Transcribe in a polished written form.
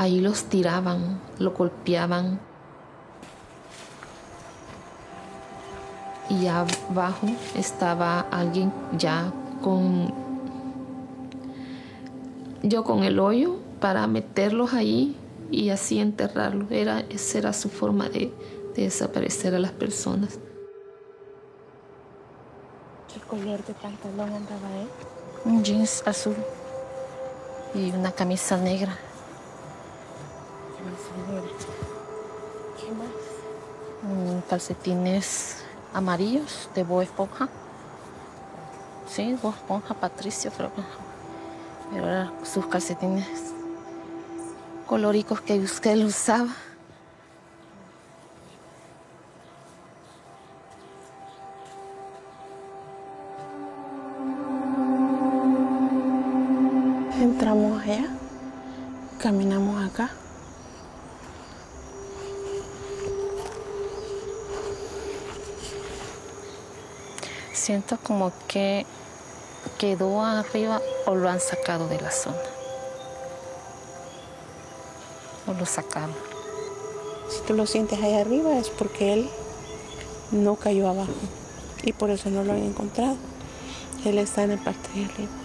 ahí los tiraban, lo golpeaban. Y abajo estaba alguien ya con el hoyo para meterlos ahí y así enterrarlos. Esa era su forma de desaparecer a las personas. ¿Qué color de pantalón andaba él? Un jeans azul y una camisa negra. ¿Qué más? Calcetines amarillos de Bob Esponja. Sí, Bob Esponja, Patricio creo que. Pero eran sus calcetines colóricos que él usaba. Entramos allá, caminamos acá. Siento como que quedó arriba o lo han sacado de la zona. O lo sacaron. Si tú lo sientes ahí arriba es porque él no cayó abajo y por eso no lo han encontrado. Él está en la parte de arriba.